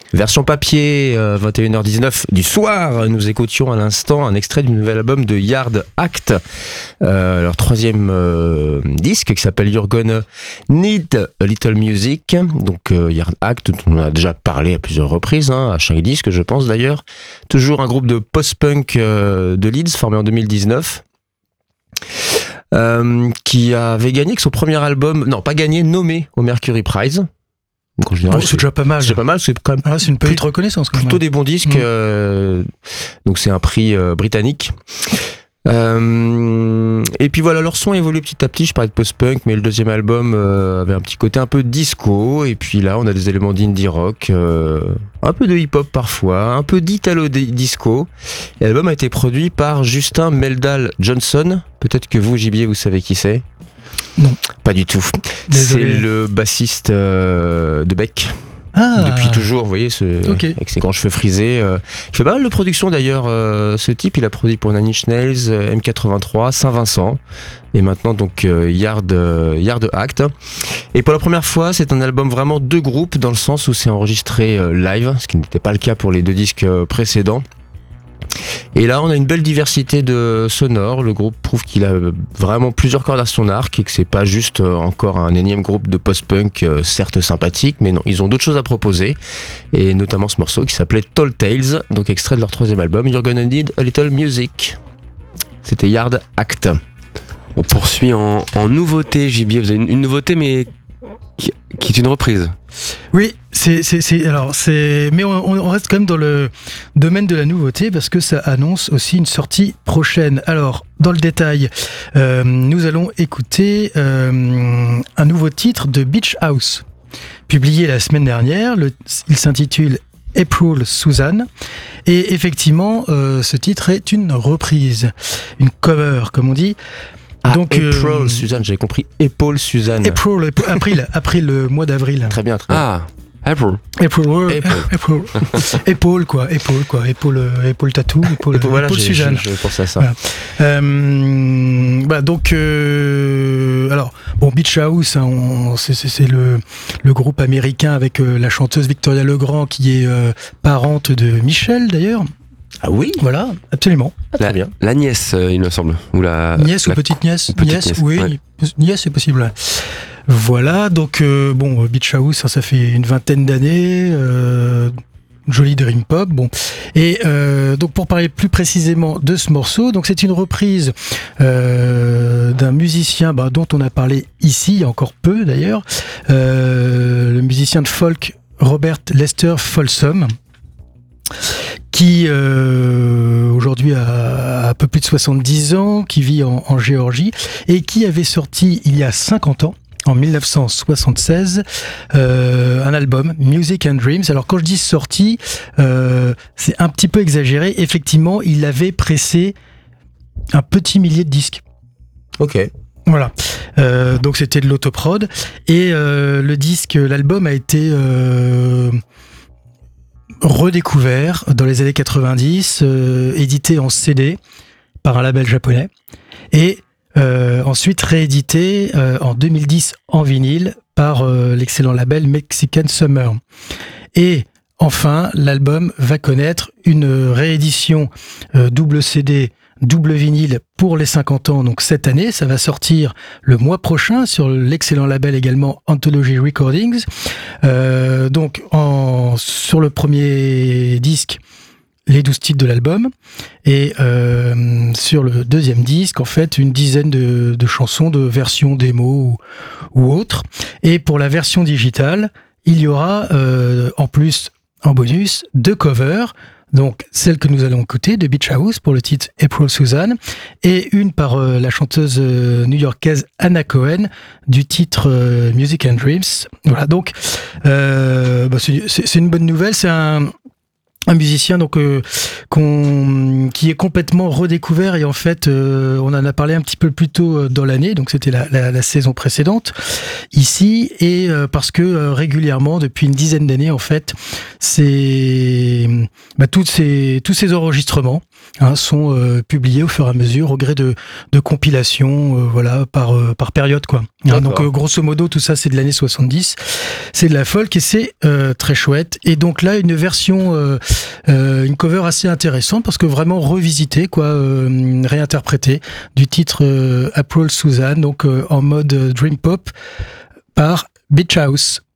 Version papier, 21h19 du soir. Nous écoutions à l'instant un extrait du nouvel album de Yard Act, leur troisième disque qui s'appelle You're Gonna Need a Little Music. Donc Yard Act, dont on a déjà parlé à plusieurs reprises, à chaque disque je pense d'ailleurs. Toujours un groupe de post-punk de Leeds formé en 2019. Qui avait gagné que son premier album, non pas gagné, nommé au Mercury Prize. Donc en général, c'est déjà pas mal. C'est pas mal, c'est quand même. C'est une petite reconnaissance. Quand plutôt même. Des bons disques. Donc c'est un prix britannique. Et puis voilà, leur son évolue petit à petit. Je parlais de post-punk, mais le deuxième album avait un petit côté un peu disco. Et puis là, on a des éléments d'indie rock, un peu de hip-hop parfois, un peu d'italo disco. Et l'album a été produit par Justin Meldal Johnson. Peut-être que vous, Gibier, vous savez qui c'est? Non. Pas du tout. Désolé. C'est le bassiste de Beck. Ah. Depuis toujours, vous voyez, Okay. avec ses grands cheveux frisés. Il fait pas mal de production d'ailleurs, ce type. Il a produit pour Nine Inch Nails, M83, Saint-Vincent. Et maintenant, donc, Yard Act. Et pour la première fois, c'est un album vraiment de groupe, dans le sens où c'est enregistré live, ce qui n'était pas le cas pour les deux disques précédents. Et là, on a une belle diversité de sonores. Le groupe prouve qu'il a vraiment plusieurs cordes à son arc et que c'est pas juste encore un énième groupe de post-punk, certes sympathique, mais non, ils ont d'autres choses à proposer. Et notamment ce morceau qui s'appelait Tall Tales, donc extrait de leur troisième album, You're Gonna Need a Little Music. C'était Yard Act. On poursuit en nouveauté, JB. Vous avez une nouveauté, mais qui est une reprise. Oui, mais on reste quand même dans le domaine de la nouveauté parce que ça annonce aussi une sortie prochaine. Alors, dans le détail, nous allons écouter un nouveau titre de Beach House, publié la semaine dernière. Il s'intitule April Susan. Et effectivement, ce titre est une reprise, une cover, comme on dit. Donc, April Suzanne, j'avais compris Épaule Suzanne. April, le mois d'avril. Très bien, très bien. Ah, April. Épaule tatou, épaule Suzanne. Je pense à ça. Voilà. Donc, alors, bon, Beach House, c'est le groupe américain avec la chanteuse Victoria Legrand qui est parente de Michel d'ailleurs. Ah oui, voilà, absolument. Très bien. La nièce, il me semble, ou la nièce ou petite nièce. Oui, ouais. Nièce, c'est possible. Ouais. Voilà, donc bon, Beach House, ça fait une vingtaine d'années. Joli dream pop, bon. Et donc pour parler plus précisément de ce morceau, donc c'est une reprise d'un musicien dont on a parlé ici, il y a encore peu d'ailleurs, le musicien de folk Robert Lester Folsom, qui aujourd'hui a un peu plus de 70 ans, qui vit en Géorgie, et qui avait sorti il y a 50 ans, en 1976, un album, Music and Dreams. Alors quand je dis sorti, c'est un petit peu exagéré. Effectivement, il avait pressé un petit millier de disques. Ok. Voilà. Donc c'était de l'autoprod. Et l'album a été redécouvert dans les années 90, édité en CD par un label japonais et ensuite réédité en 2010 en vinyle par l'excellent label Mexican Summer. Et enfin, l'album va connaître une réédition double CD, double vinyle pour les 50 ans, donc cette année. Ça va sortir le mois prochain sur l'excellent label également Anthology Recordings. Donc sur le premier disque, les 12 titres de l'album, et sur le deuxième disque, en fait, une dizaine de chansons de versions démo ou autres. Et pour la version digitale, il y aura en plus, en bonus, 2 covers. Donc, celle que nous allons écouter de Beach House pour le titre April Susan, et une par la chanteuse new-yorkaise Anna Cohen du titre Music and Dreams. Voilà, donc c'est une bonne nouvelle. C'est un musicien donc qui est complètement redécouvert, et en fait on en a parlé un petit peu plus tôt dans l'année, donc c'était la saison précédente ici, et parce que régulièrement depuis une dizaine d'années en fait tous ces enregistrements sont publiés au fur et à mesure au gré de compilations, par période, quoi. Donc grosso modo, tout ça c'est de l'année 70, c'est de la folk et c'est très chouette. Et donc là, une version, une cover assez intéressante parce que vraiment revisitée, quoi, réinterprétée du titre April Susan, donc en mode Dream Pop par Beach House.